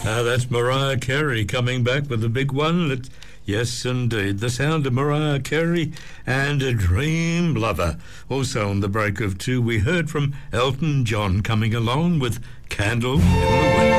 That's Mariah Carey coming back with a big one. Yes, indeed. The sound of Mariah Carey and A Dream Lover. Also on the break of two, we heard from Elton John coming along with Candle in the Wind.